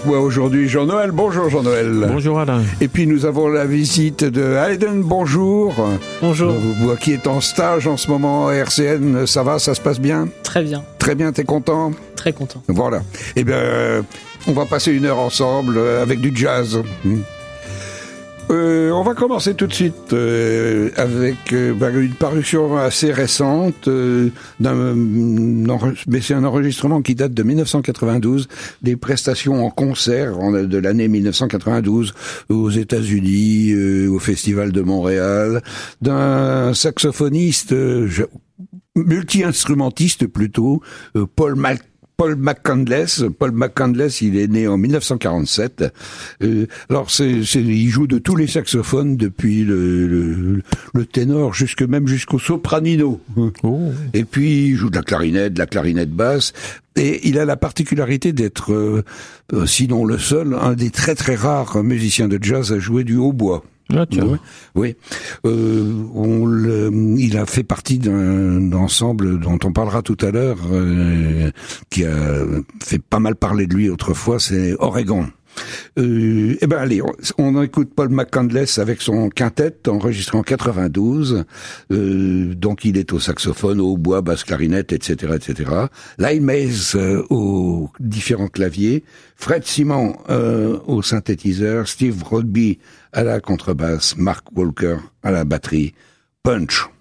moi aujourd'hui Jean-Noël. Bonjour Jean-Noël. Bonjour Alain. Et puis nous avons la visite de Hayden. Bonjour. Bonjour. Vous qui est en stage en ce moment à RCN, ça va, ça se passe bien? Très bien. Très bien, t'es content? Très content. Voilà. Eh bien, on va passer une heure ensemble avec du jazz. On va commencer tout de suite avec une parution assez récente, mais c'est un enregistrement qui date de 1992, des prestations en concert de l'année 1992 aux États-Unis, au Festival de Montréal, d'un saxophoniste multi-instrumentiste plutôt, Paul McCandless. Paul McCandless, il est né en 1947. Alors, il joue de tous les saxophones depuis le ténor jusqu'au sopranino. Oh. Et puis, il joue de la clarinette basse. Et il a la particularité d'être, sinon le seul, un des très très rares musiciens de jazz à jouer du hautbois. Ah, tiens. Oui. Il a fait partie d'un ensemble dont on parlera tout à l'heure, qui a fait pas mal parler de lui autrefois, c'est Oregon. Allez, on écoute Paul McCandless avec son quintet enregistré en 92. Donc il est au saxophone, au hautbois, basse clarinette, etc., etc. Lyle Mays aux différents claviers, Fred Simon au synthétiseur, Steve Rodby à la contrebasse, Mark Walker à la batterie. Punch.